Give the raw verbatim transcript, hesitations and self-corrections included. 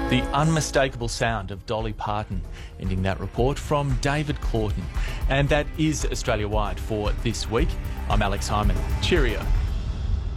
The unmistakable sound of Dolly Parton, ending that report from David Claughton. And that is Australia-wide for this week. I'm Alex Hyman. Cheerio.